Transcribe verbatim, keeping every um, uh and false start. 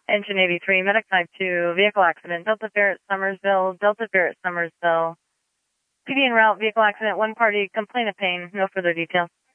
Engine eighty-three, Medic five two, vehicle accident, Delta Ferret, Somersville, Delta Ferret, Somersville. P D en route, vehicle accident, one party, complaint of pain, no further details.